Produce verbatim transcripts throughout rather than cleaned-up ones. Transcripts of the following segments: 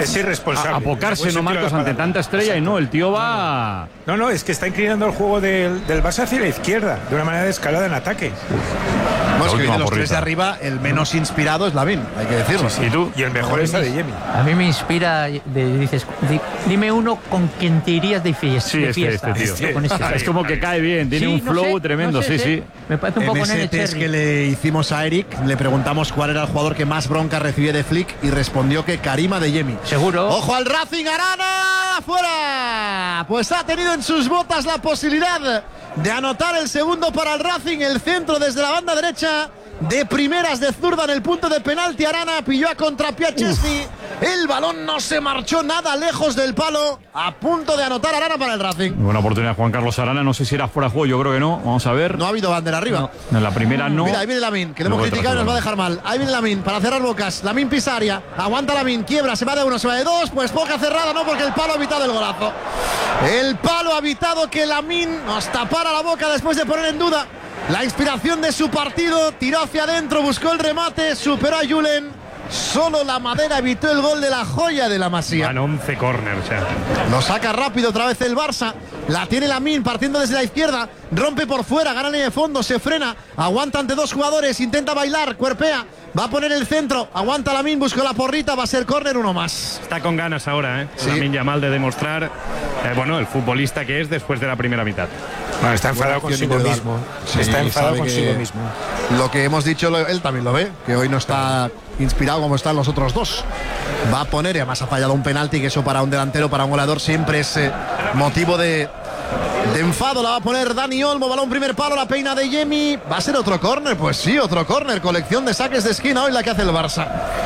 es irresponsable. A apocarse, no, Marcos, ante tanta estrella y no, el tío va... No, no, es que está inclinando el juego del, del Barça hacia la izquierda, de una manera de escalada en ataque. No, es que de los tres de arriba, el menos inspirado es Lamine, hay que decirlo. Sí, sí. ¿Y tú? Y el mejor es Adeyemi. A mí me inspira, de, dices, di, dime uno con quien te irías de fiesta. Sí, de este, fiesta este tío. este, con este. Es como que cae bien, tiene Sí, un no flow sé, tremendo, no sé, sí, sí. sí. Me parece un En poco ese Nene test Cherry. que le hicimos a Eric, le preguntamos cuál era el jugador que más bronca recibía de Flick y respondió que Karim Adeyemi. Seguro. ¡Ojo al Racing! ¡Arana! ¡Fuera! Pues ha tenido en sus botas la posibilidad de anotar el segundo para el Racing. El centro desde la banda derecha. De primeras de zurda en el punto de penalti. Arana pilló a contrapié a Chesney. El balón no se marchó nada lejos del palo. A punto de anotar Arana para el Racing. Buena oportunidad Juan Carlos Arana, no sé si era fuera de juego, yo creo que no. Vamos a ver. No ha habido bandera arriba. No. En la primera no. Mira, ahí viene Lamine, que le hemos Luego criticado y nos va a otra dejar mal. Ahí viene Lamine para cerrar bocas. Lamine pisa área. Aguanta Lamine, quiebra, se va de uno, se va de dos. Pues poca cerrada, no, porque el palo ha evitado el golazo. El palo ha evitado que Lamine nos tapara la boca después de poner en duda la inspiración de su partido. Tiró hacia adentro, buscó el remate, superó a Julen. Solo la madera evitó el gol de la joya de la Masía. Van once corners, ya. Lo saca rápido otra vez el Barça. La tiene Lamine partiendo desde la izquierda. Rompe por fuera, gana línea de fondo, se frena. Aguanta ante dos jugadores, intenta bailar, cuerpea. Va a poner el centro, aguanta Lamine, busca la porrita, va a ser córner, uno más. Está con ganas ahora, ¿eh? Sí. Lamine Yamal de demostrar, eh, bueno, el futbolista que es después de la primera mitad. Bueno, está enfadado Buena acción consigo individual. mismo. Sí, está enfadado sabe consigo que mismo. Lo que hemos dicho, lo- él también lo ve, que hoy no está inspirado como están los otros dos. Va a poner, y además ha fallado un penalti, que eso para un delantero, para un goleador, siempre es eh, motivo de, de enfado. La va a poner Dani Olmo, balón primer palo, la peina de Yemi. ¿Va a ser otro córner? Pues sí, otro córner. Colección de saques de esquina hoy la que hace el Barça.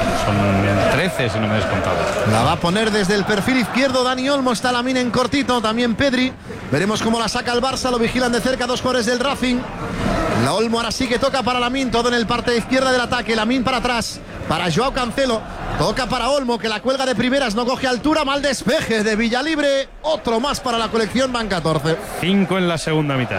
Son trece, si no me he descontado. La va a poner desde el perfil izquierdo Dani Olmo, está Lamine en cortito, también Pedri. Veremos cómo la saca el Barça, lo vigilan de cerca dos jugadores del Racing. La Olmo ahora sí que toca para Lamine, todo en el parte izquierda del ataque. Lamine para atrás, para Joao Cancelo. Toca para Olmo, que la cuelga de primeras, no coge altura, mal despeje de Villalibre. Otro más para la colección, van catorce. Cinco en la segunda mitad.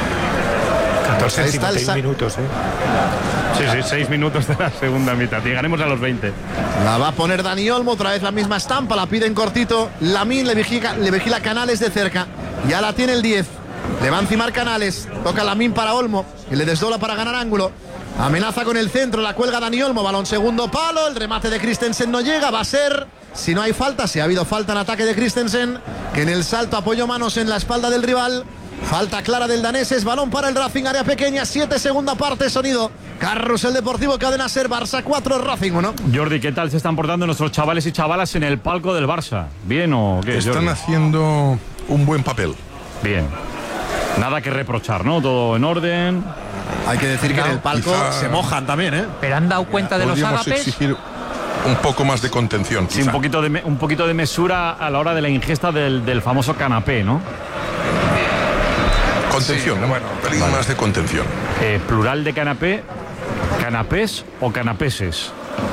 catorce, Ahí está el cincuenta y un minutos, ¿eh? Sí, sí, seis minutos de la segunda mitad. Llegaremos a los veinte. La va a poner Dani Olmo, otra vez la misma estampa, la pide en cortito. Lamine le vigila, le vigila Canales de cerca. Ya la tiene el diez. Le va a encimar Canales. Toca Lamine para Olmo, que le desdobla para ganar ángulo. Amenaza con el centro, la cuelga Dani Olmo. Balón segundo palo, el remate de Christensen no llega. Va a ser, si no hay falta, si ha habido falta en ataque de Christensen, que en el salto apoyó manos en la espalda del rival. Falta clara del danés, es balón para el Racing, área pequeña, siete, segunda parte, sonido. Carrusel Deportivo, Cadena Ser, Barça cuatro, Racing uno. Jordi, ¿qué tal se están portando nuestros chavales y chavalas en el palco del Barça? ¿Bien o qué, Están Jordi? haciendo un buen papel. Bien. Nada que reprochar, ¿no? Todo en orden. Hay que decir que en el palco Quizá- se mojan también, ¿eh? Pero han dado cuenta de los Podríamos ágapes. exigir un poco más de contención. Sí, un quizá. poquito, de, me- un poquito de mesura a la hora de la ingesta del, del famoso canapé, ¿no? Contención, bueno, un pelín más de contención. Eh, plural de canapé, canapés o canapeses.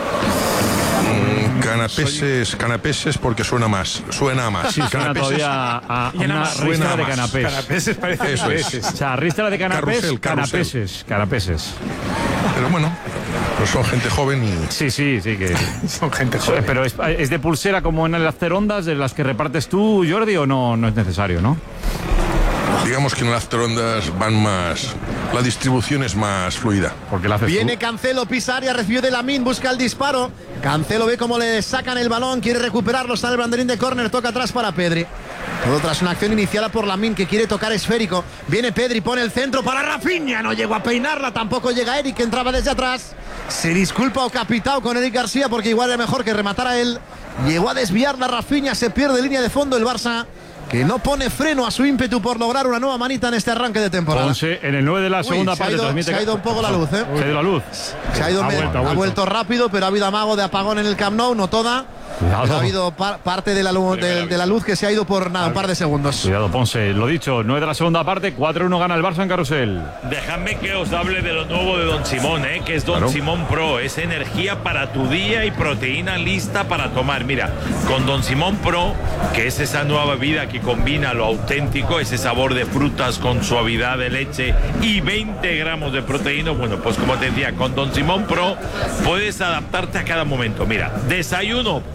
Canapeses, canapeses porque suena más, suena más. Sí, suena Canapeses, todavía a, a una Suena ristra de más. canapés. Canapeses parece Eso es. O sea, ristra de canapés, Carrusel, carrusel. canapeses, canapeses. Pero bueno, pues son gente joven y Sí, sí, sí que... Son gente joven. Pero es, es de pulsera como en el hacer ondas de las que repartes tú, Jordi, o no, no es necesario, ¿no? digamos que en las ondas van más, la distribución es más fluida. Porque la haces Viene tú. Cancelo, pisa área, recibe de Lamine, busca el disparo. Cancelo ve cómo le sacan el balón, quiere recuperarlo, sale el banderín de córner, toca atrás para Pedri. Todo tras una acción iniciada por Lamine que quiere tocar esférico. Viene Pedri, pone el centro para Rafinha, no llegó a peinarla, tampoco llega Eric, que entraba desde atrás. Se disculpa o capitao con Eric García porque igual era mejor que rematara él. Llegó a desviarla Rafinha, se pierde línea de fondo el Barça, que no pone freno a su ímpetu por lograr una nueva manita en este arranque de temporada. Ponce en el nueve de la Uy, segunda se ha parte ido- transmite. se ha ido un poco la luz, ¿eh? Se ha ido la luz. Se ha, ido Ha me- vuelto, ha ha vuelto. vuelto rápido, pero ha habido amago de apagón en el Camp Nou, no toda. Cuidado. Pero ha habido par- parte de la, luz, de, de la luz que se ha ido por nada, un par de segundos. Cuidado, Ponce. Lo dicho, nueve de la segunda parte, cuatro uno gana el Barça en Carrusel. Dejadme que os hable de lo nuevo de Don Simón, ¿eh? Que es Don Claro. Simón Pro. Es energía para tu día y proteína lista para tomar. Mira, con Don Simón Pro, que es esa nueva bebida que combina lo auténtico, ese sabor de frutas con suavidad de leche y veinte gramos de proteína. Bueno, pues como te decía, con Don Simón Pro puedes adaptarte a cada momento. Mira, desayuno,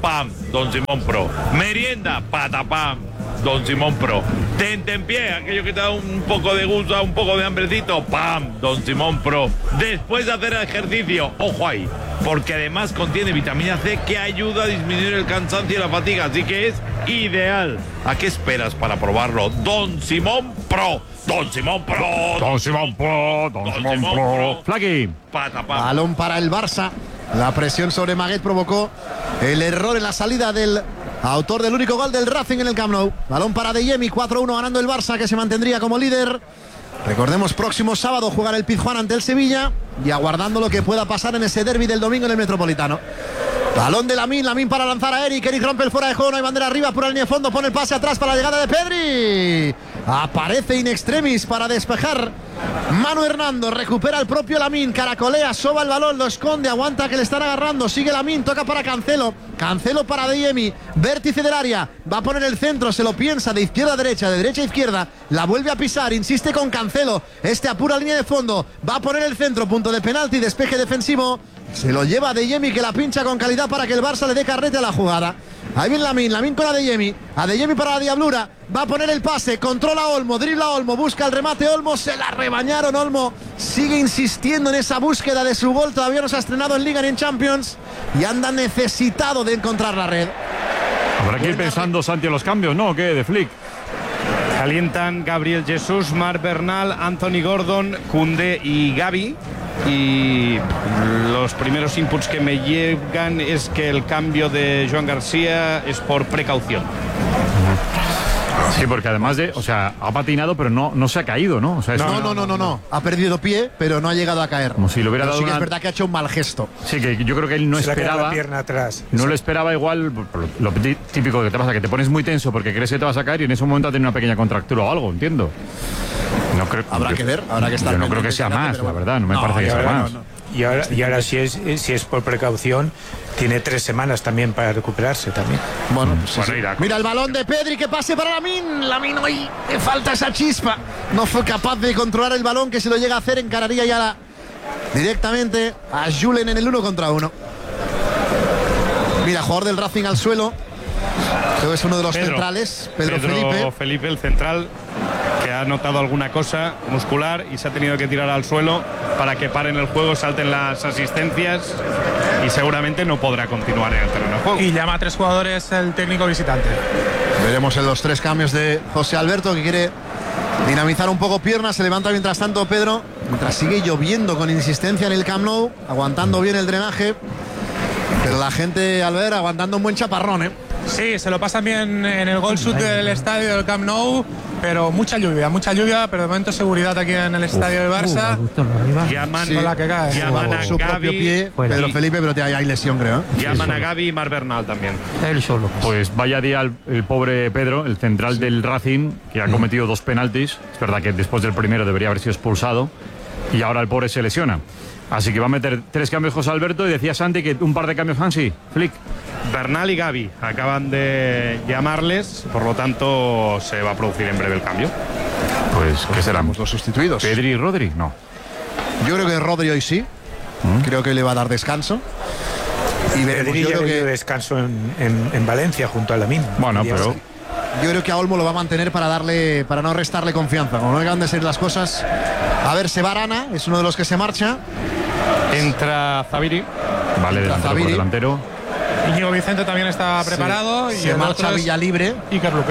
pam, Don Simón Pro. Merienda, patapam, Don Simón Pro. Tentempié, aquello que te da un poco de gusto, un poco de hambrecito, pam, Don Simón Pro. Después de hacer ejercicio, ojo ahí, porque además contiene vitamina C que ayuda a disminuir el cansancio y la fatiga, así que es ideal. ¿A qué esperas para probarlo? Don Simón Pro. Don Simón Pro. Don Simón Pro. Don Simón Pro. Flaqui. Patapam. Balón para el Barça. La presión sobre Maguet provocó el error en la salida del autor del único gol del Racing en el Camp Nou. Balón para Adeyemi, cuatro uno ganando el Barça, que se mantendría como líder. Recordemos, próximo sábado jugar el Pizjuán ante el Sevilla y aguardando lo que pueda pasar en ese derbi del domingo en el Metropolitano. Balón de Lamine, Lamine para lanzar a Eric. Eric rompe el fuera de juego, no hay bandera arriba, por la línea de fondo, pone el pase atrás para la llegada de Pedri. Aparece in extremis para despejar Manu Hernando, recupera el propio Lamine, caracolea, soba el balón, lo esconde, aguanta que le están agarrando, sigue Lamine, toca para Cancelo, Cancelo para Adeyemi, vértice del área, va a poner el centro, se lo piensa de izquierda a derecha, de derecha a izquierda, la vuelve a pisar, insiste con Cancelo, este apura línea de fondo, va a poner el centro, punto de penalti, despeje defensivo, se lo lleva Adeyemi, que la pincha con calidad para que el Barça le dé carrete a la jugada. Ahí viene Lamine, Lamine con Adeyemi, Adeyemi para la diablura, va a poner el pase, controla Olmo, dribla Olmo, busca el remate Olmo, se la rebañaron. Olmo sigue insistiendo en esa búsqueda de su gol, todavía no se ha estrenado en Liga ni en Champions y anda necesitado de encontrar la red. Habrá que ir pensando, Santi, en los cambios, ¿no? ¿Qué? De Flick. Calientan Gabriel Jesús, Marc Bernal, Anthony Gordon, Koundé y Gavi. Y los primeros inputs que me llegan es que el cambio de Joan García es por precaución. Sí, porque además de, o sea, ha patinado, pero no, no se ha caído, ¿no? O sea, no, no, no, no, no, ha perdido pie, pero no ha llegado a caer. Como si le hubiera pero dado sí que una... es verdad que ha hecho un mal gesto. Sí, que yo creo que él no Se le ha quedado esperaba. la pierna atrás. No lo esperaba igual, lo típico que te pasa, que te pones muy tenso porque crees que te vas a caer y en ese momento ha tenido una pequeña contractura o algo, entiendo. No creo, habrá yo, que ver, habrá que estar. Yo no creo que sea más, la verdad, no me no, parece que sea más. No, no. Y ahora, y ahora si, es, si es por precaución, tiene tres semanas también para recuperarse también. Bueno, pues bueno, sí. irá. Mira el balón de Pedri, que pase para Lamine. Lamine hoy le falta esa chispa. No fue capaz de controlar el balón, que si lo llega a hacer encararía ya la, directamente a Julen en el uno contra uno. Mira, jugador del Racing al suelo. Creo que es uno de los Pedro, centrales, Pedro, Pedro Felipe. Felipe, el central, que ha notado alguna cosa muscular y se ha tenido que tirar al suelo para que paren el juego, salten las asistencias y seguramente no podrá continuar en el terreno de juego. Y llama a tres jugadores el técnico visitante. Veremos en los tres cambios de José Alberto, que quiere dinamizar un poco piernas. Se levanta mientras tanto Pedro, mientras sigue lloviendo con insistencia en el Camp Nou, aguantando bien el drenaje, pero la gente, al ver, aguantando un buen chaparrón, ¿eh? Sí, se lo pasan bien en el gol sud del estadio del Camp Nou, pero mucha lluvia, mucha lluvia, pero de momento seguridad aquí en el estadio del Barça. Uh, llaman, sí, la que cae. llaman a su propio Gavi, pie, Pedro Felipe, pero hay, hay lesión, creo. Llaman a Gavi y Marc Bernal también. Él solo. Pues vaya día el, el pobre Pedro, el central sí. del Racing, que ha cometido dos penaltis. Es verdad que después del primero debería haber sido expulsado y ahora el pobre se lesiona. Así que va a meter tres cambios José Alberto y decía Santi que un par de cambios Hansi, Flick. Bernal y Gavi acaban de llamarles, por lo tanto se va a producir en breve el cambio. Pues, ¿qué serán? Los sustituidos. ¿Pedri y Rodri? No. Yo creo que Rodri hoy sí. ¿Mm? Creo que le va a dar descanso. Y Pedri yo creo que descanso en, en, en Valencia junto a Lamine. Bueno, pero... Yo creo que a Olmo lo va a mantener para darle, para no restarle confianza. Como no acaban de ser las cosas. A ver, se va Arana, es uno de los que se marcha. Entra Zaviri. Vale, delantero por delantero. Íñigo Vicente también está preparado. Sí. Y se marcha Villalibre. Iker Luque.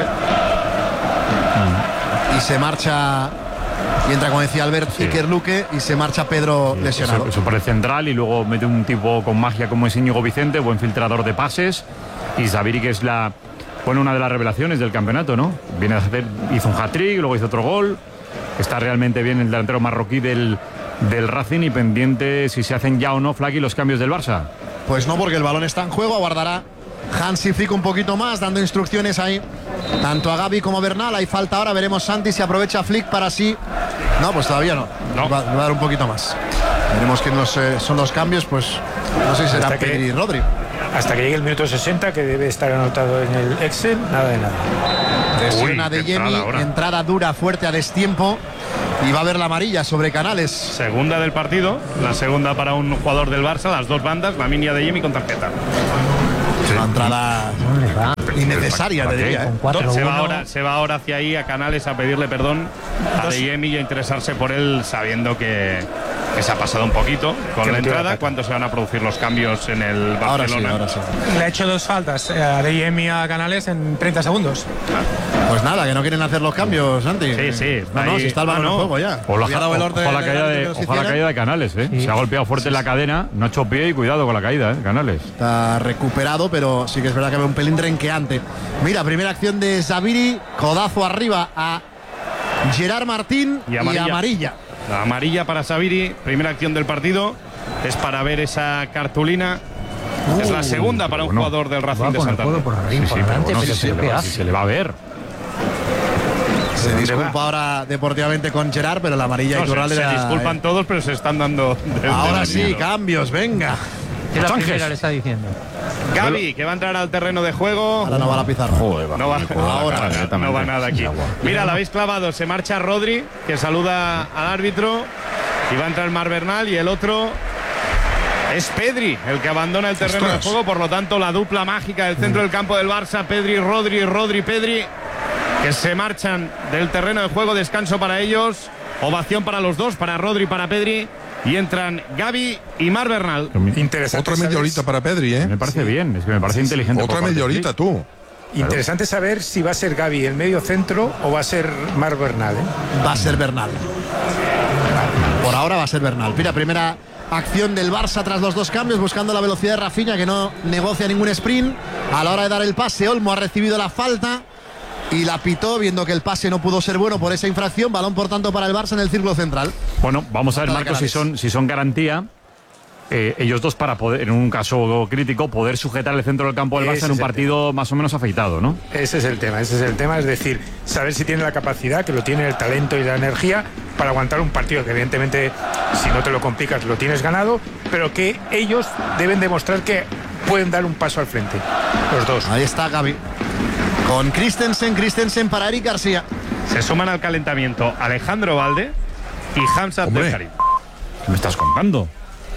Mm. Y se marcha. Y entra, como decía Albert, sí. Iker Luque. Y se marcha Pedro sí, lesionado. Eso, eso por el central. Y luego mete un tipo con magia como es Íñigo Vicente, buen filtrador de pases. Y Zaviri, que es la. Bueno, una de las revelaciones del campeonato, ¿no? Viene a hacer, hizo un hat-trick, luego hizo otro gol. Está realmente bien el delantero marroquí del, del Racing y pendiente si se hacen ya o no, Flaky, los cambios del Barça. Pues no, porque el balón está en juego, aguardará Hansi Flick un poquito más, dando instrucciones ahí, tanto a Gavi como a Bernal. Hay falta ahora, veremos Santi si aprovecha Flick para sí. No, pues todavía no, no. Va, va a dar un poquito más. Veremos que nos, eh, son los cambios, pues no sé si será Pedri y Rodri. Hasta que llegue el minuto sesenta, que debe estar anotado en el Excel, nada de nada. Presiona de Yemi, entrada, entrada dura, fuerte a destiempo. Y va a haber la amarilla sobre Canales. Segunda del partido, la segunda para un jugador del Barça, las dos bandas, Lamine y Adeyemi con tarjeta. Sí, Una entrada ¿Dónde va? innecesaria, te diría. ¿eh? Con cuatro Se va, uno. ahora, se va ahora hacia ahí a Canales a pedirle perdón a Adeyemi y a interesarse por él, sabiendo que, que se ha pasado un poquito con Que la no tiene entrada. ataque. ¿Cuándo se van a producir los cambios en el Ahora sí, Barcelona? ahora sí. Le ha hecho dos faltas eh, a Adeyemi a Canales en treinta segundos. Pues nada, que no quieren hacer los cambios, Santi. Sí, sí. No, no, Ahí- si está el balón ah, no. en juego ya. Ojalá, Había dado el orden ojalá del caída árbitro de, que nos ojalá hiciera. caída de Canales, ¿eh? Sí. Se ha golpeado fuerte en la cadena, no ha hecho pie y cuidado con la caída, ¿eh? Canales. Está recuperado, pero sí que es verdad que ve un pelín renqueante. Mira, primera acción de Zaviri, codazo arriba a Gerard Martín Y y amarilla. amarilla. La amarilla para Zaviri, primera acción del partido. Es para ver esa cartulina. es la segunda para un bueno. jugador del Va Racing de con el codo Santander. por arriba, Sí, por sí, pero delante, bueno, pero si se, ¿qué le va, hace? si se le va a ver. Se disculpa ahora deportivamente con Gerard, pero la amarilla No, y se, Turral se era- disculpan todos, pero se están dando. de- Ahora de sí, miedo. cambios, venga. ¿Qué es la Sánchez. primera le está diciendo? Gavi, que va a entrar al terreno de juego. Ahora no va a la pizarra. Joder, No va, Ahora, ahora, directamente. no va nada aquí. Mira, la habéis clavado. Se marcha Rodri, que saluda al árbitro. Y va a entrar Mar Bernal. Y el otro es Pedri, el que abandona el terreno Ostras. de juego. Por lo tanto, la dupla mágica del centro del campo del Barça. Pedri, Rodri, Rodri, Pedri. Que se marchan del terreno de juego. Descanso para ellos. Ovación para los dos, para Rodri y para Pedri. Y entran Gavi y Mar Bernal. Interesante Otra media saber- horita para Pedri, ¿eh? Me parece bien, es que me parece inteligente. Otra por parte media de horita, Flick. tú. Interesante saber si va a ser Gavi el medio centro o va a ser Mar Bernal. ¿eh? Va a ser Bernal. Por ahora va a ser Bernal. Mira, primera acción del Barça tras los dos cambios, buscando la velocidad de Rafinha, que no negocia ningún sprint. A la hora de dar el pase, Olmo ha recibido la falta y la pitó, viendo que el pase no pudo ser bueno por esa infracción. Balón, por tanto, para el Barça en el círculo central. Bueno, vamos a ver, Para Marcos, si Canales. son, si son garantía. eh, ellos dos para poder, en un caso crítico, poder sujetar el centro del campo del Ese Barça en un es el partido más o menos afeitado, ¿no? Ese es el tema, ese es el tema, es decir, saber si tiene la capacidad, que lo tiene el talento y la energía para aguantar un partido que evidentemente si no te lo complicas lo tienes ganado, pero que ellos deben demostrar que pueden dar un paso al frente, los dos. Ahí está Gavi. Con Christensen, Christensen para Eric García. Se suman al calentamiento Alejandro Valde y Hamza Hombre. Abdelkarim. ¿Qué me estás contando?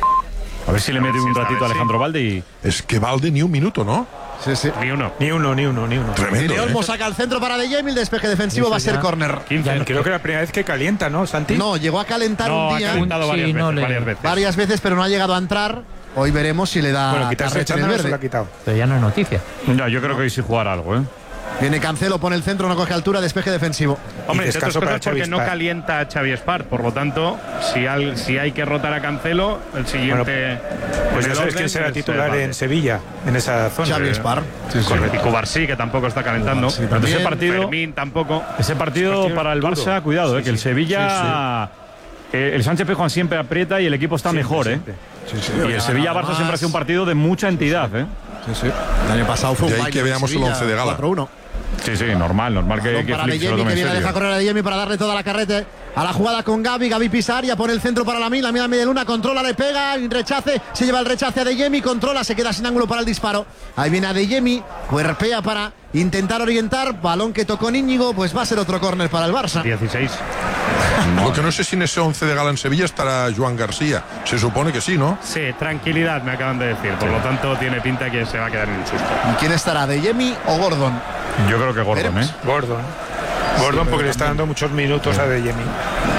A ver si le mete si un esta ratito a vez sí. Alejandro Valde y. Es que Valde ni un minuto, ¿no? Sí, sí. Ni uno. Ni uno, ni uno, ni uno. Tremendo, Y Olmo ¿eh? saca el centro para De Jemi, el despeje defensivo Eso va a ser ya. córner. quince. Creo que es la primera vez que calienta, ¿no, Santi? No, llegó a calentar No, un ha día, calentado Sí, varias, no veces, le- varias veces. varias veces, pero no ha llegado a entrar. Hoy veremos si le da Bueno, quitarse carrete en el echando se lo ha verde. quitado. Pero ya no es noticia. Ya, yo creo que hoy sí jugar algo, ¿eh? Viene Cancelo, pone el centro, no coge altura, despeje defensivo. Hombre, Y entre otras descanso para cosas porque Xavi no Espart. calienta a Xavi Espart. Por lo tanto, si, al- si hay que rotar a Cancelo, el siguiente. Pues en ya el sabes orden quién será es, eh, titular Valde. en Sevilla, en esa zona. Xavi Espart. Sí, sí. Y Cubarsí, que tampoco está calentando. Cubarsí Pero ese también. partido, Fermín tampoco. ese partido partido para el duro. Barça, cuidado, ¿eh? Que el Sevilla. eh, el Sánchez Pizjuán siempre aprieta y el equipo está mejor, siempre. ¿eh? Sí, sí, Y el Sevilla-Barça siempre ha sido un partido de mucha entidad, ¿eh? Sí, sí. El año pasado fue un De ahí baile que en veamos el Sevilla, once de gala. cuatro uno. Sí, sí, normal, normal que, Balón que para Flick De se lo Jemi, tome que en viene a dejar serio. correr a De Jemi para darle toda la carrete a la jugada con Gavi. Gavi pisa área, pone el centro para Lamine. Lamine a media luna, controla, le pega, y rechace, se lleva el rechace a De Jemi, controla, se queda sin ángulo para el disparo. Ahí viene a De Jemi, cuerpea para intentar orientar. Balón que tocó Íñigo, pues va a ser otro córner para el Barça. dieciséis. Lo que no sé si en ese once de gala en Sevilla estará Joan García. Se supone que sí, ¿no? Sí, tranquilidad, me acaban de decir. Por lo tanto, tiene pinta que se va a quedar en el susto. ¿Y quién estará, De Jemi o Gordon? Yo creo que Gordon, Veremos. ¿eh? Gordon. Gordon porque le está dando muchos minutos a De Jemi.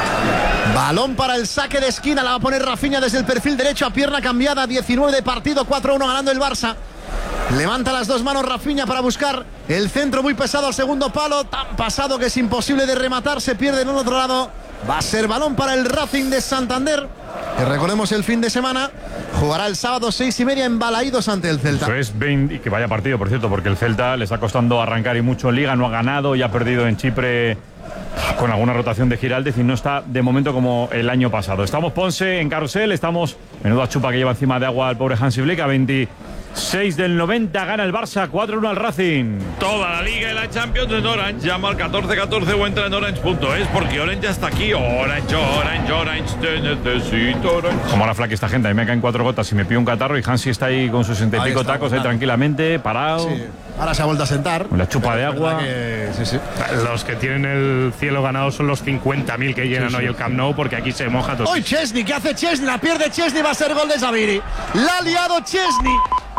Balón para el saque de esquina, la va a poner Rafinha desde el perfil derecho a pierna cambiada, diecinueve de partido, cuatro uno ganando el Barça. Levanta las dos manos Rafinha para buscar el centro muy pesado al segundo palo, tan pasado que es imposible de rematar, se pierde en el otro lado. Va a ser balón para el Racing de Santander, que recordemos el fin de semana, jugará el sábado seis y media en Balaídos ante el Celta. Eso es veinte, y que vaya partido, por cierto, porque el Celta le está costando arrancar y mucho en Liga, no ha ganado y ha perdido en Chipre con alguna rotación de Giraldez y no está de momento como el año pasado. Estamos Ponce en carrusel, estamos menuda chupa que lleva encima de agua el pobre Hansi Flick a veintiséis del noventa, gana el Barça cuatro uno al Racing. Toda la Liga y la Champions en Orange. Llama al catorce catorce o entra en orange punto es porque Orange ya está aquí. Orange, Orange, Orange, te necesito Orange. Como la flaca esta gente, a mí me caen cuatro gotas y me pido un catarro y Hansi está ahí con sus sesenta y Ahí pico está, tacos ahí claro. tranquilamente, parado. Sí, ahora se ha vuelto a sentar. Con la chupa de Es verdad agua. que- sí, sí. Los que tienen el cielo ganado son los cincuenta mil que llenan hoy el Camp Nou, porque aquí se moja todo. Hoy Chesney, ¿qué hace Chesney? La pierde Chesney, va a ser gol de Zaviri. La ha liado Chesney.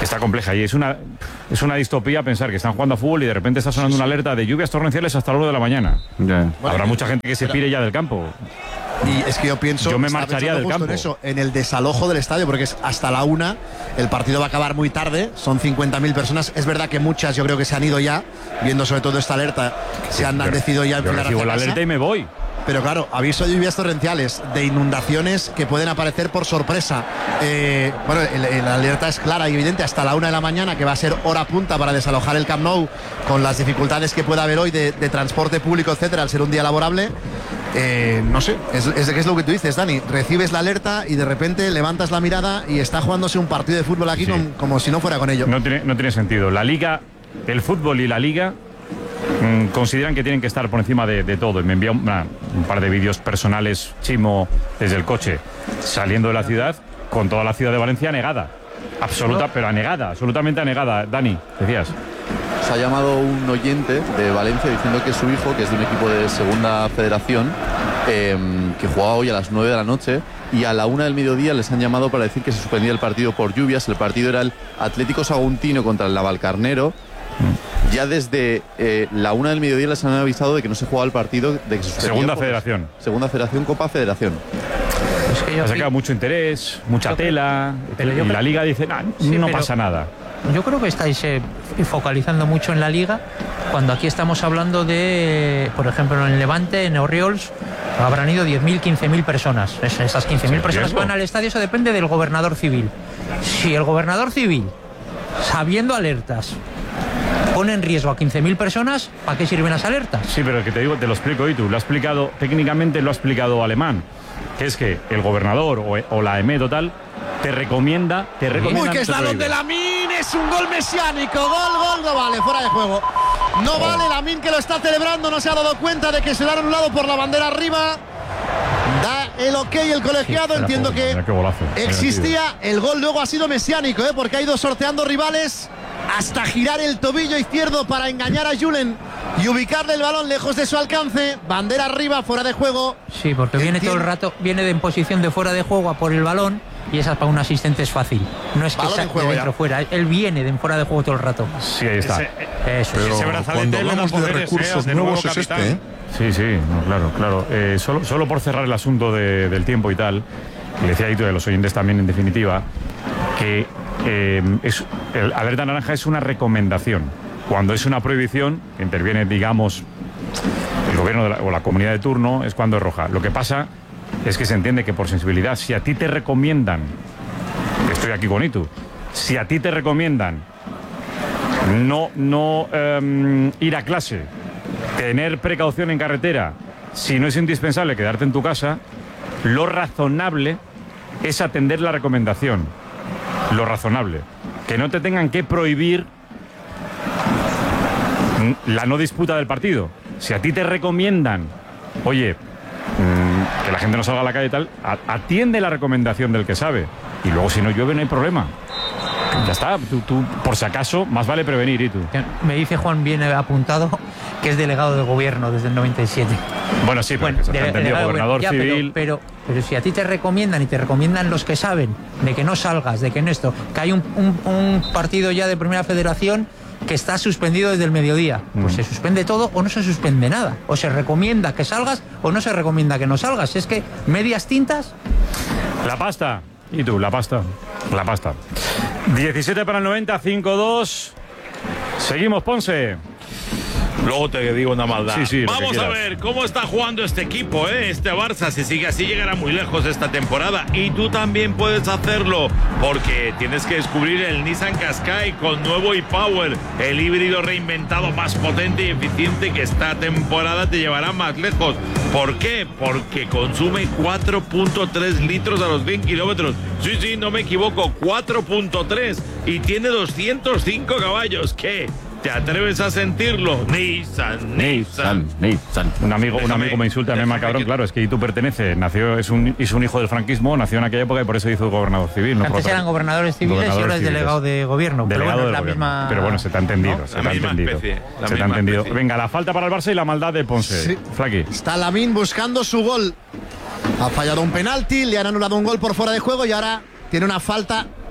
está compleja y es una, es una distopía pensar que están jugando a fútbol y de repente está sonando una alerta de lluvias torrenciales hasta las uno de la mañana. Yeah. Habrá bueno, mucha gente que se pire ya del campo. Y es que yo pienso, yo me marcharía del campo. En eso, en el desalojo del estadio, porque es hasta la una, el partido va a acabar muy tarde, son cincuenta mil personas. Es verdad que muchas yo creo que se han ido ya, viendo sobre todo esta alerta, se han, han decidido ya enfilar hacia casa. La alerta y me voy. Pero claro, aviso de lluvias torrenciales, de inundaciones que pueden aparecer por sorpresa. Eh, bueno, el, el, la alerta es clara y evidente hasta la una de la mañana, que va a ser hora punta para desalojar el Camp Nou, con las dificultades que pueda haber hoy de, de transporte público, etcétera, al ser un día laborable. Eh, no sé, es, es, es lo que tú dices, Dani. Recibes la alerta y de repente levantas la mirada y está jugándose un partido de fútbol aquí, sí, con, como si no fuera con ello. No tiene, no tiene sentido. La Liga, el fútbol y la Liga mmm, consideran que tienen que estar por encima de, de todo. Y me envía una, un par de vídeos personales, Chimo, desde el coche, saliendo de la ciudad, con toda la ciudad de Valencia anegada. Absoluta, pero anegada, absolutamente anegada. Dani, decías. Ha llamado un oyente de Valencia diciendo que su hijo, que es de un equipo de segunda federación, eh, que jugaba hoy a las nueve de la noche, y a la una del mediodía les han llamado para decir que se suspendía el partido por lluvias. El partido era el Atlético Saguntino contra el Navalcarnero. Ya desde eh, la una del mediodía les han avisado de que no se jugaba el partido, de que se suspendía. Segunda por, federación. Segunda federación, Copa Federación. Es que yo ha sacado mucho interés, mucha tela, pero y la Liga dice, nah, sí, no pasa nada. Yo creo que estáis eh, focalizando mucho en la Liga, cuando aquí estamos hablando de, por ejemplo, en Levante, en Oriols, habrán ido diez mil, quince mil personas. Es, esas quince mil personas que van al estadio, eso depende del gobernador civil. Si el gobernador civil, sabiendo alertas, pone en riesgo a quince mil personas, ¿para qué sirven las alertas? Sí, pero que te digo, te lo explico y tú, lo ha explicado, técnicamente lo ha explicado Alemán, que es que el gobernador o, o la E M E total te recomienda, te recomienda. Uy, que es Lamine de Lamine, es un gol mesiánico, gol, gol, no vale, fuera de juego. No oh. vale, Lamine que lo está celebrando, no se ha dado cuenta de que se le ha anulado por la bandera arriba. Da el ok el colegiado, sí, entiendo que golazo, existía, el gol luego ha sido mesiánico, ¿eh? Porque ha ido sorteando rivales hasta girar el tobillo izquierdo para engañar a Julen y ubicarle el balón lejos de su alcance. Bandera arriba, fuera de juego. Sí, porque viene todo el rato, viene de en posición de fuera de juego a por el balón, y esa para un asistente es fácil. No es que sea de dentro fuera, él viene de fuera de juego todo el rato. Sí, ahí está. Ese, Eso. Pero ese cuando hablamos de recursos eh, nuevos es este, ¿eh? Sí, sí, no, claro, claro. Eh, solo, solo por cerrar el asunto de, del tiempo y tal, le decía ahí tú de los oyentes también en definitiva, que eh, es, el alerta naranja es una recomendación. Cuando es una prohibición, que interviene, digamos, el gobierno de la, o la comunidad de turno, es cuando es roja. Lo que pasa es que se entiende que por sensibilidad, si a ti te recomiendan, estoy aquí con Itu, si a ti te recomiendan no, no um, ir a clase, tener precaución en carretera, si no es indispensable quedarte en tu casa, lo razonable es atender la recomendación. Lo razonable. Que no te tengan que prohibir la no disputa del partido. Si a ti te recomiendan, oye, mmm, que la gente no salga a la calle y tal, atiende la recomendación del que sabe. Y luego si no llueve no hay problema. Ya está, tú, tú por si acaso, más vale prevenir. ¿Y tú? Me dice Juan, bien apuntado, que es delegado de gobierno desde el noventa y siete. Bueno, sí, pero bueno, que se ha entendido, gobernador ya, civil. Pero, pero, pero si a ti te recomiendan y te recomiendan los que saben de que no salgas, de que en esto, que hay un, un, un partido ya de Primera Federación que está suspendido desde el mediodía, pues mm. se suspende todo o no se suspende nada. O se recomienda que salgas o no se recomienda que no salgas. Es que medias tintas. La pasta. ¿Y tú? La pasta. La pasta. diecisiete para el noventa, cinco dos. Seguimos, Ponce. Luego te digo una maldad. Sí, sí, vamos a ver cómo está jugando este equipo, ¿eh? Este Barça. Si sigue así, llegará muy lejos esta temporada. Y tú también puedes hacerlo, porque tienes que descubrir el Nissan Qashqai con nuevo e-Power, el híbrido reinventado más potente y eficiente que esta temporada te llevará más lejos. ¿Por qué? Porque consume cuatro punto tres litros a los cien kilómetros. Sí, sí, no me equivoco, cuatro punto tres. Y tiene doscientos cinco caballos. ¿Qué? ¿Te atreves a sentirlo? Nissan, Nissan, Nissan. Un amigo, déjame, un amigo me insulta, me llama cabrón, que... claro, es que Itu pertenece, nació, es un, es un hijo del franquismo, nació en aquella época y por eso hizo gobernador civil. No Antes eran gobernadores civiles gobernador y ahora es delegado de gobierno. Delegado pero bueno, de es la gobierno. misma... Pero bueno, se te ha entendido, ¿no? Se te ha entendido. Especie, se te ha entendido. Especie. Venga, la falta para el Barça y la maldad de Ponce. Sí. Flaqui. Está Lamine buscando su gol. Ha fallado un penalti, le han anulado un gol por fuera de juego y ahora tiene una falta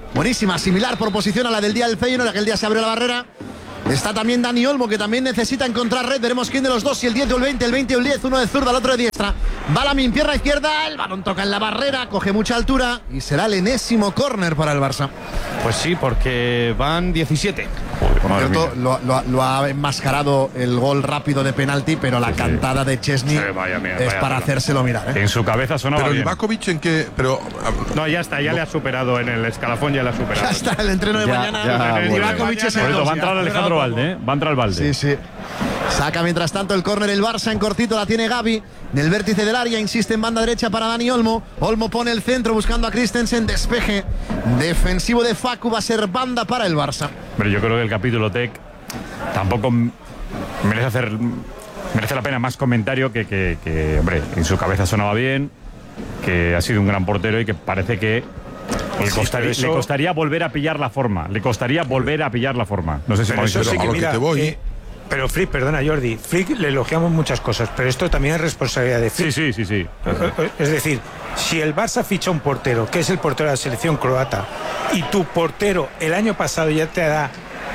buenísima, similar por posición a la del día del Feyenoord, aquel día se abrió la barrera. Está también Dani Olmo, que también necesita encontrar red. Veremos quién de los dos, si el diez o el veinte, el veinte o el diez, uno de zurda, el otro de diestra. Va Lamine, pierna izquierda, el balón toca en la barrera, coge mucha altura y será el enésimo córner para el Barça. Pues sí, porque van diecisiete. Por cierto, lo, lo, lo ha enmascarado el gol rápido de penalti, pero la sí, cantada de Chesney sí, vaya, mira, es vaya, para vaya. hacérselo mirar, ¿eh? En su cabeza sonaba Pero bien. Livakovic en qué. Pero, no, ya está, ya no. le ha superado en el escalafón, ya le ha superado. Ya está, el entreno de ya, mañana. Ya, Livakovic es el dos, va a entrar Alejandro Valde, ¿eh? Va a entrar Valde. Sí, sí. Saca mientras tanto el córner el Barça, en cortito la tiene Gavi. Del vértice del área, insiste en banda derecha para Dani Olmo. Olmo pone el centro buscando a Christensen. Despeje defensivo de Facu, va a ser banda para el Barça. Pero yo creo que el capítulo Tec tampoco merece hacer merece la pena más comentario que, que, que, hombre, en su cabeza sonaba bien, que ha sido un gran portero y que parece que le costaría, sí, eso... le costaría volver a pillar la forma. Le costaría volver a pillar la forma. No sé si pero eso sí que, mira, que te voy. Eh, pero Flick, perdona Jordi, Flick le elogiamos muchas cosas, pero esto también es responsabilidad de Flick. Sí, sí, sí, sí. Es decir, si el Barça ficha un portero, que es el portero de la selección croata, y tu portero el año pasado ya te da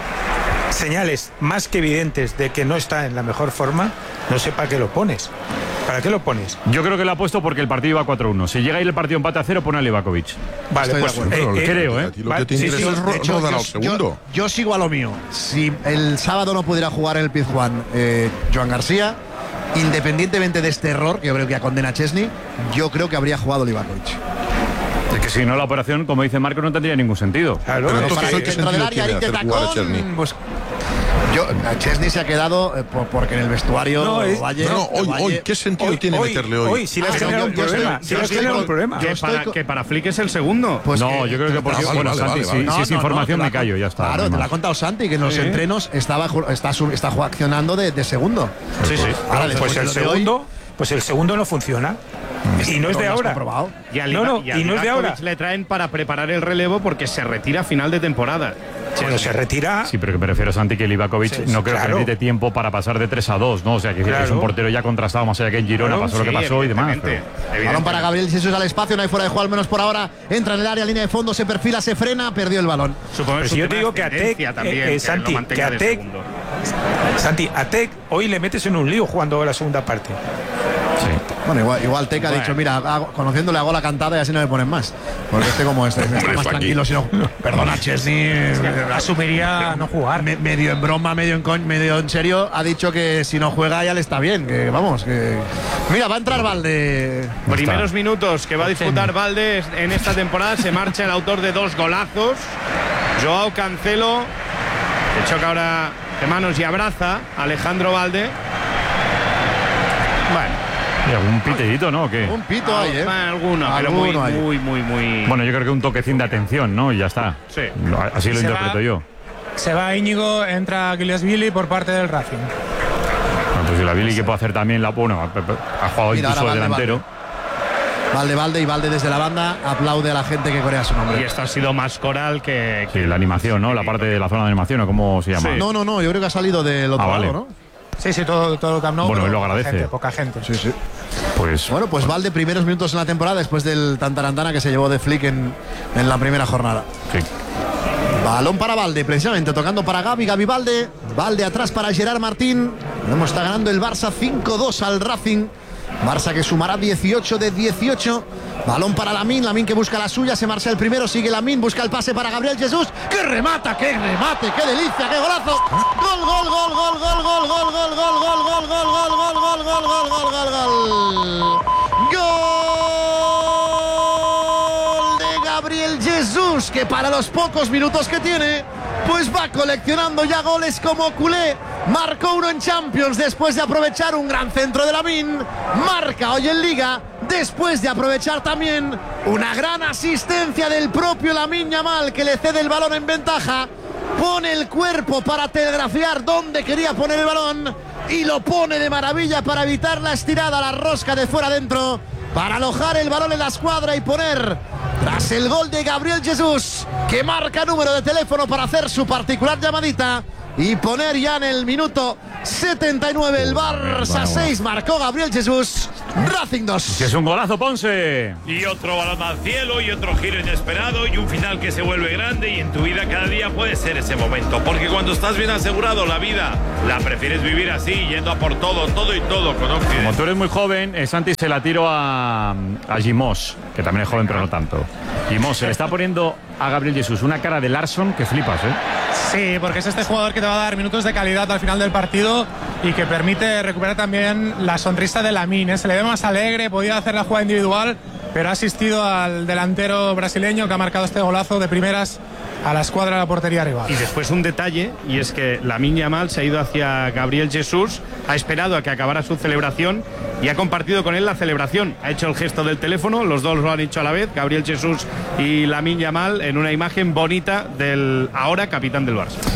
señales más que evidentes de que no está en la mejor forma, no sé para qué lo pones. ¿Para qué lo pones? Yo creo que lo ha puesto porque el partido iba cuatro uno. Si llega ahí el partido empate a cero, pone a Livakovic. Vale, Estoy pues eh, eh, creo, ¿eh? Lo que te interesa sí, sí, es rodar al segundo. Yo, yo sigo a lo mío. Si el sábado no pudiera jugar en el Pizjuán eh, Joan García, independientemente de este error, que yo creo que condena a Chesney, yo creo que habría jugado Livakovic. Es que si no, la operación, como dice Marco, no tendría ningún sentido. Claro, pero entonces, ¿qué sentido tiene hacer jugar a Chesney? Pues, yo, Chesney se ha quedado eh, por, porque en el vestuario no, es, Valle, no, no, hoy, Valle, hoy, ¿qué sentido hoy, tiene hoy, meterle hoy? Hoy, si le has generado un problema. Si le has generado un problema. Que para, que para Flick es el segundo. Pues no, que, yo creo que porque. Ah, vale, bueno, vale, Santi, vale, vale. si, no, si es no, información, no, me callo, ya está. Claro, te lo ha contado Santi, que en los sí. entrenos estaba, está, está accionando de, de segundo. Sí, sí. Ahora, pues, pues el segundo. Hoy, pues el segundo no funciona. Y no es de ahora. Y a, no, no, y a y no es de ahora. Le traen para preparar el relevo porque se retira a final de temporada. Bueno, se retira. Sí, pero que me refiero, Santi, que Livakovic sí, no creo claro. que necesite tiempo para pasar de tres a dos, ¿no? O sea, que claro. es un portero ya contrastado, más allá que en Girona claro, pasó sí, lo que pasó y demás. Pero... Balón para Gabriel Jesús al espacio, no hay fuera de juego, al menos por ahora. Entra en el área, línea de fondo, se perfila, se frena, perdió el balón. Supongo que si yo te digo que a Tec, también, eh, eh, Santi, que a Tec, Santi, a Tec hoy le metes en un lío jugando la segunda parte. Sí. Bueno, igual, igual Tec ha bueno. dicho, mira, hago, conociéndole hago la cantada y así no me ponen más. Porque este como este, está más tranquilo, si no. Perdona, Chesney. Asumiría no jugar. Me, medio en broma, medio en, con, medio en serio, ha dicho que si no juega ya le está bien. Que vamos, que. Mira, va a entrar Valde. Primeros minutos que va a disputar Valde en esta temporada. Se marcha el autor de dos golazos, Joao Cancelo, que choca ahora de manos y abraza a Alejandro Valde. Bueno. ¿Y algún pitidito, no? ¿O qué? Un pito hay, ¿eh? Alguno, pero muy, muy, muy, muy... Bueno, yo creo que un toquecín de atención, ¿no? Y ya está. Sí. Así lo se interpreto va, yo. Se va Íñigo, entra Giliasvili por parte del Racing. Bueno, pues la Billy que puede hacer también la... Bueno, ha jugado Mira, incluso el delantero. Valde, Valde y Valde desde la banda aplaude a la gente que corea su nombre. Y esto ha sido más coral que... que sí, la animación, ¿no? La parte de la zona de animación, ¿o cómo se llama? Sí. No, no, no, yo creo que ha salido del otro ah, vale. lado, ¿no? Sí, sí, todo, todo el Camp Nou. Bueno, él lo agradece. Gente, poca gente. Sí, sí. Pues, bueno, pues Valde, primeros minutos en la temporada después del tantarantana que se llevó de Flick en, en la primera jornada. Sí. Balón para Valde, precisamente tocando para Gavi, Gavi Valde. Valde atrás para Gerard Martín. Vemos, está ganando el Barça cinco dos al Racing. Barça que sumará dieciocho de dieciocho. Balón para Lamine, Lamine que busca la suya, se marcha el primero, sigue Lamine, busca el pase para Gabriel Jesús. ¡Qué remata, qué remate, qué delicia, qué golazo! ¡Gol, gol, gol, gol, gol, gol, gol, gol, gol, gol, gol, gol, gol, gol, gol, gol, gol, gol, gol, gol! ¡Gol de Gabriel Jesús! Que para los pocos minutos que tiene, pues va coleccionando ya goles como culé. Marcó uno en Champions después de aprovechar un gran centro de Lamine. Marca hoy en Liga después de aprovechar también una gran asistencia del propio Lamine Yamal, que le cede el balón en ventaja. Pone el cuerpo para telegrafiar dónde quería poner el balón y lo pone de maravilla para evitar la estirada, la rosca de fuera adentro, para alojar el balón en la escuadra y poner, tras el gol de Gabriel Jesús, que marca número de teléfono para hacer su particular llamadita, y poner ya en el minuto setenta y nueve el Barça seis, marcó Gabriel Jesús, Racing dos. Que es un golazo, Ponce. Y otro balón al cielo y otro giro inesperado y un final que se vuelve grande, y en tu vida cada día puede ser ese momento, porque cuando estás bien asegurado la vida la prefieres vivir así, yendo a por todo, todo y todo con Occidente. Como tú eres muy joven, eh, Santi, se la tiro a, a Gimos, que también es joven pero no tanto. Gimos, se le está poniendo a Gabriel Jesús una cara de Larsson que flipas, ¿eh? Sí, porque es este jugador que te va a dar minutos de calidad al final del partido y que permite recuperar también la sonrisa de Lamine, ¿eh? Se le ve más alegre, podía hacer la jugada individual, pero ha asistido al delantero brasileño que ha marcado este golazo de primeras a la escuadra de la portería rival. Y después un detalle, y es que Lamine Yamal se ha ido hacia Gabriel Jesús, ha esperado a que acabara su celebración y ha compartido con él la celebración. Ha hecho el gesto del teléfono, los dos lo han hecho a la vez, Gabriel Jesús y Lamine Yamal, en una imagen bonita del ahora capitán del Barça.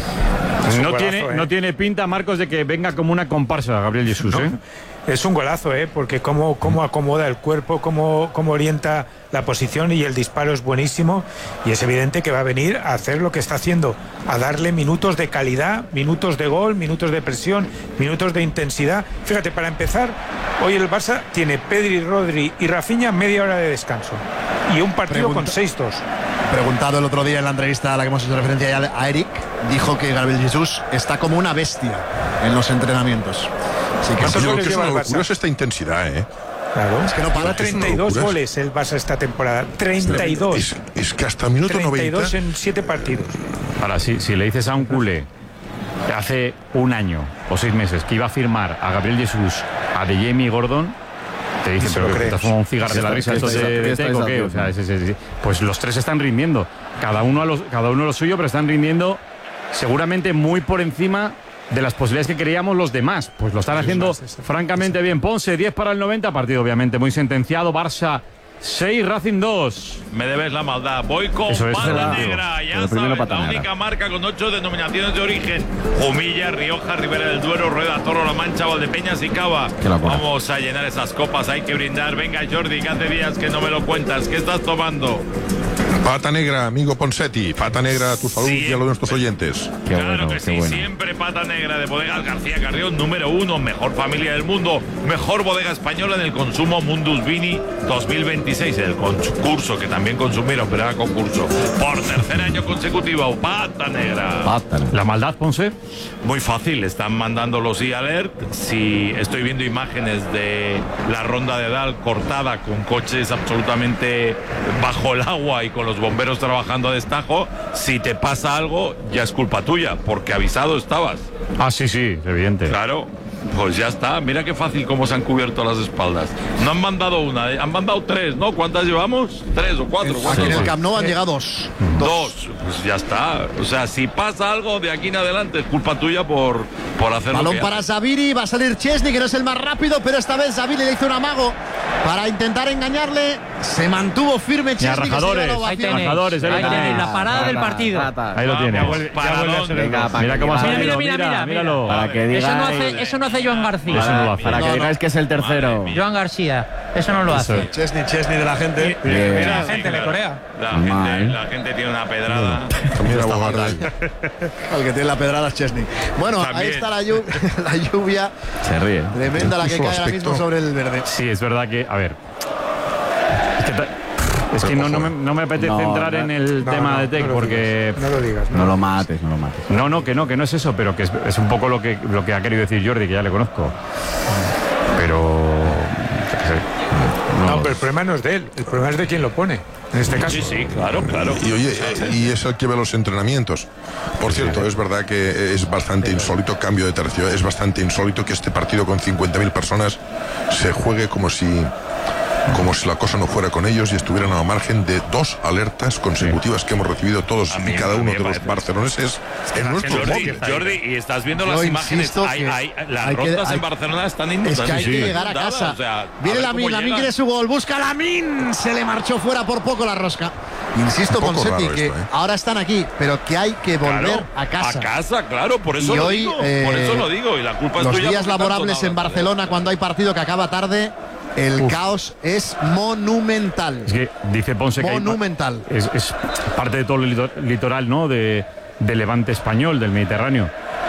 No golazo, tiene, ¿eh? no tiene pinta, Marcos, de que venga como una comparsa Gabriel Jesús, ¿eh? Es un golazo, ¿eh? Porque cómo, cómo acomoda el cuerpo, cómo, cómo orienta la posición, y el disparo es buenísimo, y es evidente que va a venir a hacer lo que está haciendo, a darle minutos de calidad, minutos de gol, minutos de presión, minutos de intensidad. Fíjate, para empezar, hoy el Barça tiene Pedri, Rodri y Rafinha media hora de descanso y un partido Pregunta. con seis dos. Preguntado el otro día en la entrevista a la que hemos hecho referencia ya a Eric, dijo que Gabriel Jesús está como una bestia en los entrenamientos. Así que ¿Cuántos Yo creo goles que es lleva una el locura Barça? es esta intensidad, ¿eh? Claro, Es que no para. lleva Es una treinta y dos locura. goles el Barça esta temporada. treinta y dos. Es, es que hasta minuto treinta y dos noventa. en siete partidos. Ahora, si, si le dices a un culé hace un año o seis meses que iba a firmar a Gabriel Jesús, a de Jamie Gordon, te dicen, Se pero lo que crees. estás fumando un cigarro de la risa, ¿Qué esto estáis- de, qué de estáis Teco, ¿qué? O sea, haciendo? sí, sí, sí. Pues los tres están rindiendo, cada uno a los, cada uno a lo suyo, pero están rindiendo seguramente muy por encima de las posibilidades que creíamos los demás. Pues lo están haciendo más, es- francamente bien. Ponce, diez para el noventa, partido obviamente muy sentenciado. Barça seis, Racing dos. Me debes la maldad. Voy con Eso es, pata eso es. negra. Ya Pero primero sabes, pata la negra. única marca con ocho denominaciones de origen: Jumilla, Rioja, Ribera del Duero, Rueda, Toro, La Mancha, Valdepeñas y Cava. Qué locura. Vamos a llenar esas copas, hay que brindar. Venga, Jordi, que hace días que no me lo cuentas. ¿Qué estás tomando? Pata negra, amigo Ponsetti. Pata negra a tu salud Sí. y a los de nuestros oyentes. Qué Claro bueno, que qué sí, bueno. siempre pata negra de Bodegas García Carrión, número uno, mejor familia del mundo, mejor bodega española en el consumo Mundus Vini dos mil veintiséis, en el concurso que también consumieron, pero era concurso, por tercer año consecutivo, pata negra. Pátalo. La maldad, Ponce. Muy fácil, están mandando los e-alert. Si estoy viendo imágenes de la ronda de Dal cortada con coches absolutamente bajo el agua y con los bomberos trabajando a destajo, si te pasa algo ya es culpa tuya, porque avisado estabas. Ah, sí, sí, es evidente. Claro, pues ya está. Mira qué fácil cómo se han cubierto las espaldas. No han mandado una, ¿eh? Han mandado tres, ¿no? ¿Cuántas llevamos? Tres o cuatro. Aquí ¿Cuántas? en el Camp Nou han llegado dos. Dos. Pues ya está. O sea, si pasa algo de aquí en adelante es culpa tuya por, por hacer lo Balón que para haces. Zaviri, va a salir Chesney, que no es el más rápido, pero esta vez Zaviri le hizo un amago para intentar engañarle. Se mantuvo firme Ya, Chesney, que se lleva rajadores. la Ahí ovación. tenéis, Rajadores, ahí ahí lo tenéis, tenéis. la parada del partido. Ahí lo tienes. Vamos, ¿para dónde? Venga, para Mira que cómo ha digáis- salido, mira, mira, mira, mira. míralo. Para que Eso no, digáis, hace, eso no hace Joan García. Eso no lo hace. para que No, digáis que es el tercero. Joan García, eso no lo hace. Chesney, Chesney de la gente. Bien. La gente le corea. La Mal. gente, la gente tiene una pedrada. Mira, Bogarde. El que tiene la pedrada es Chesney. Bueno, ahí También. está la lluvia, la lluvia Se ríe. tremenda la que Incluso cae ahora aspecto. mismo sobre el verde. Sí, es verdad que, a ver. Es que, ta- es que no, no, me, no me apetece No, entrar no, en el No, tema no, de Tec no lo porque. digas, no lo digas. No lo mates, no lo mates. No, no, que no, que no es eso, pero que es, es un poco lo que, lo que ha querido decir Jordi, que ya le conozco. Pero. yo qué sé. No, pero el problema no es de él, el problema es de quien lo pone, en este caso. Sí, sí, claro, claro. Y oye, y es el que ve los entrenamientos. Por cierto, es verdad que es bastante insólito, cambio de tercio, es bastante insólito que este partido con cincuenta mil personas se juegue como si como si la cosa no fuera con ellos y estuvieran a margen de dos alertas consecutivas que hemos recibido todos A mí- y cada a mí uno me de los parece. barceloneses en nuestro Jordi, móvil. Jordi, y estás viendo Yo las imágenes. insisto Hay, que hay- las hay que- rondas hay- en Barcelona están Es inundadas. que hay Sí, que llegar a inundadas, casa. o sea, a Viene ver Lamine, cómo Lamine llegas. quiere su gol, busca Lamine, se le marchó fuera por poco la rosca. Insisto Un con poco Seti raro que esto, ¿eh? ahora están aquí, pero que hay que volver Claro, a casa. A casa, claro, por eso Y lo hoy, digo. eh, por eso lo digo. Y la culpa es Los tuya días porque laborables tanto en nada, Barcelona cuando hay partido que acaba tarde, el caos es monumental. Es que dice Ponce que hay pa- Monumental. es, es parte de todo el lito- litoral, ¿no? De, del levante español, del Mediterráneo.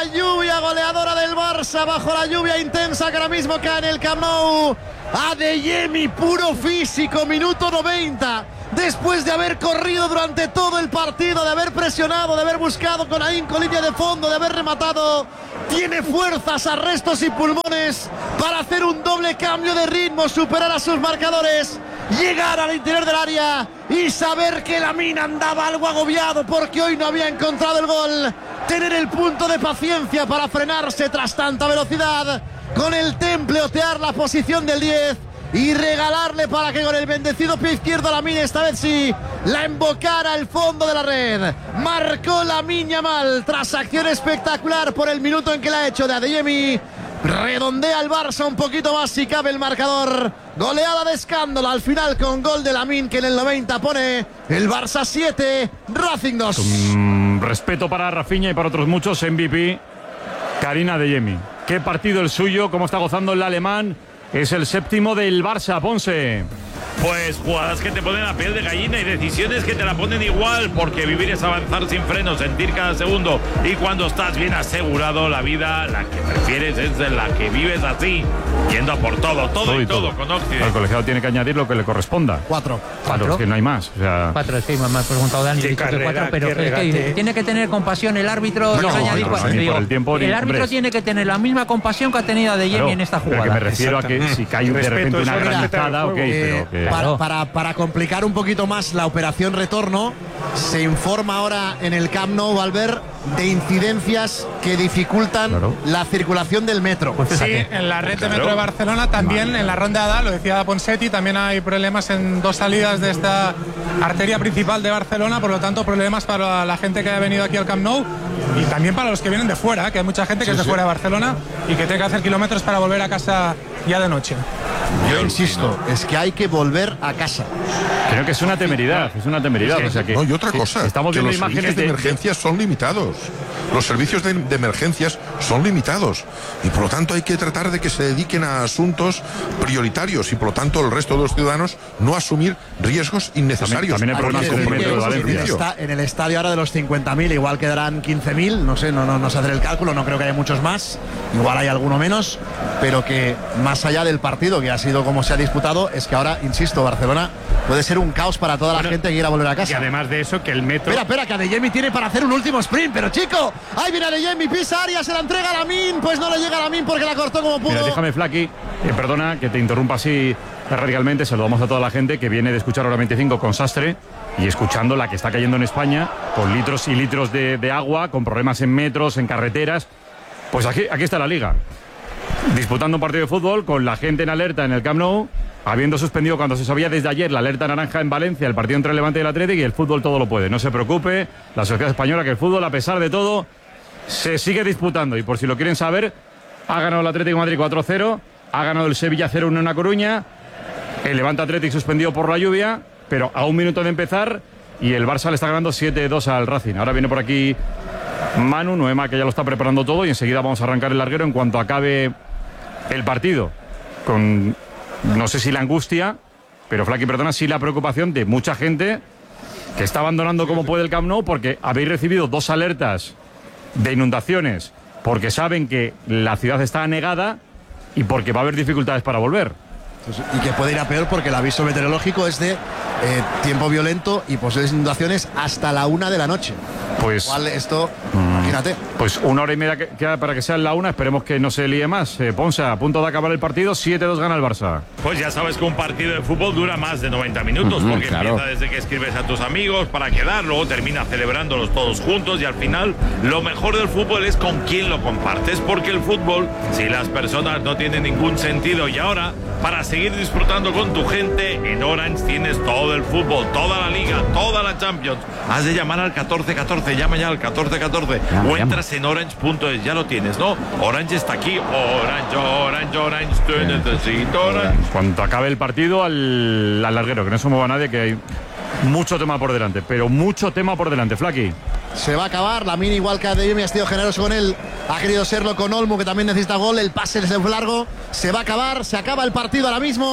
la lluvia goleadora del Barça, bajo la lluvia intensa que ahora mismo cae en el Camp Nou. Adeyemi, puro físico, minuto noventa. Después de haber corrido durante todo el partido, de haber presionado, de haber buscado con ahínco línea de fondo, de haber rematado, tiene fuerzas, arrestos y pulmones para hacer un doble cambio de ritmo, superar a sus marcadores, llegar al interior del área y saber que Lamine andaba algo agobiado porque hoy no había encontrado el gol. Tener el punto de paciencia para frenarse tras tanta velocidad, con el temple otear la posición del diez y regalarle para que con el bendecido pie izquierdo Lamine, esta vez sí, la embocara al fondo de la red. Marcó Lamine Yamal tras acción espectacular por el minuto en que la ha hecho de Adeyemi. Redondea el Barça un poquito más si cabe el marcador. Goleada de escándalo al final con gol de Lamine, que en el noventa pone el Barça siete, Racing dos. Mm, respeto para Rafinha y para otros muchos. M V P Karim Adeyemi. Qué partido el suyo, cómo está gozando el alemán. Es el séptimo del Barça, Ponce. Pues jugadas que te ponen la piel de gallina y decisiones que te la ponen igual, porque vivir es avanzar sin freno, sentir cada segundo, y cuando estás bien asegurado, la vida, la que prefieres es la que vives así, yendo a por todo, todo, todo y todo, todo con Occidente. El colegiado tiene que añadir lo que le corresponda. Cuatro. Cuatro, es que no hay más. O sea... Cuatro, sí, me ha preguntado Dani, he dicho que cuatro, pero es que tiene que tener compasión el árbitro. No, no, añadir, no, no, no, digo, el tiempo, el árbitro hombre, tiene que tener la misma compasión que ha tenido Adeyemi claro, en esta jugada. Pero que me refiero a que si cae de repente una granizada, ok, eh, pero que... para, para, para complicar un poquito más la operación retorno, se informa ahora en el Camp Nou, Albert, de incidencias que dificultan claro. la circulación del metro. Pues sí, en la red claro. de metro de Barcelona, también en la ronda A, lo decía Ponseti, también hay problemas en dos salidas de esta arteria principal de Barcelona, por lo tanto problemas para la gente que ha venido aquí al Camp Nou y también para los que vienen de fuera, que hay mucha gente que sí, es de sí. fuera de Barcelona y que tiene que hacer kilómetros para volver a casa ya de noche. Yo insisto, es que hay que volver a casa. Creo que es una temeridad, es una temeridad. Sí, o sea que, no, y otra cosa, estamos que viendo los imágenes servicios de, de emergencias son limitados. Los servicios de, de emergencias son limitados y por lo tanto hay que tratar de que se dediquen a asuntos prioritarios y por lo tanto el resto de los ciudadanos no asumir riesgos innecesarios. También, también hay problemas con el metro de Valencia. Está en el estadio ahora de los cincuenta mil, igual quedarán quince mil, no sé, no, no, no sé hacer el cálculo, no creo que haya muchos más, igual hay alguno menos, pero que más allá del partido, que ha sido como se ha disputado, es que ahora, insisto, Barcelona puede ser un caos para toda la bueno, gente que quiera volver a casa. Y además de eso, que el metro... Espera, espera, que Adeyemi tiene para hacer un último sprint, pero chico, ahí viene Adeyemi, pisa área, se la entrega a Lamine, pues no le llega a Lamine porque la cortó como pudo. Mira, déjame, Flaki, eh, perdona que te interrumpa así radicalmente, saludamos a toda la gente que viene de escuchar Hora veinticinco con Sastre y escuchando la que está cayendo en España, con litros y litros de, de agua, con problemas en metros, en carreteras. Pues aquí, aquí está la Liga, disputando un partido de fútbol con la gente en alerta en el Camp Nou, habiendo suspendido cuando se sabía desde ayer la alerta naranja en Valencia, el partido entre el Levante y el Atlético, y el fútbol todo lo puede. No se preocupe, la sociedad española, que el fútbol, a pesar de todo, se sigue disputando. Y por si lo quieren saber, ha ganado el Atlético de Madrid cuatro cero, ha ganado el Sevilla cero uno en La Coruña, el Levante Atlético suspendido por la lluvia, pero a un minuto de empezar, y el Barça le está ganando siete dos al Racing. Ahora viene por aquí Manu, Noema, que ya lo está preparando todo, y enseguida vamos a arrancar el larguero en cuanto acabe el partido, con no sé si la angustia, pero Flaki, perdona, sí la preocupación de mucha gente que está abandonando como puede el Camp Nou, porque habéis recibido dos alertas de inundaciones, porque saben que la ciudad está anegada y porque va a haber dificultades para volver. Y que puede ir a peor porque el aviso meteorológico es de eh, tiempo violento y posibles inundaciones hasta la una de la noche. Pues igual esto, mmm, imagínate. Pues una hora y media que queda para que sea la una. Esperemos que no se líe más. Eh, Ponce, a punto de acabar el partido, siete dos gana el Barça. Pues ya sabes que un partido de fútbol dura más de noventa minutos, uh-huh, porque claro. empieza desde que escribes a tus amigos para quedar, luego termina celebrándolos todos juntos y al final lo mejor del fútbol es con quién lo compartes, porque el fútbol, si las personas no tienen ningún sentido, y ahora para seguir disfrutando con tu gente, en Orange tienes todo el fútbol, toda la Liga, toda la Champions. Has de llamar al catorce catorce, llama ya al catorce catorce llama, o entras llama. en orange punto es, ya lo tienes, ¿no? Orange está aquí, Orange, Orange, Orange, te necesito Orange. Cuando acabe el partido al, al larguero, que no se mueva nadie, que hay mucho tema por delante, pero mucho tema por delante, Flaki. Se va a acabar, Lamine igual que Adeyemi ha sido generoso con él, ha querido serlo con Olmo, que también necesita gol, el pase es largo, se va a acabar, se acaba el partido ahora mismo,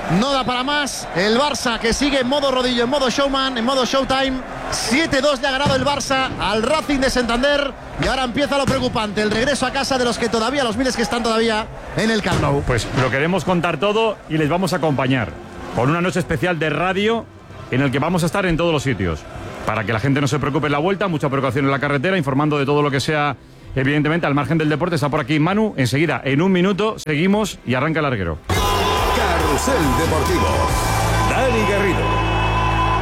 no da para más. El Barça que sigue en modo rodillo, en modo showman, en modo showtime. siete dos le ha ganado el Barça al Racing de Santander. Y ahora empieza lo preocupante, el regreso a casa de los que todavía, los miles que están todavía en el Camp Nou. Pues lo queremos contar todo y les vamos a acompañar con una noche especial de radio en el que vamos a estar en todos los sitios. Para que la gente no se preocupe en la vuelta, mucha precaución en la carretera, informando de todo lo que sea, evidentemente, al margen del deporte. Está por aquí Manu. Enseguida, en un minuto, seguimos y arranca el larguero. Carrusel Deportivo.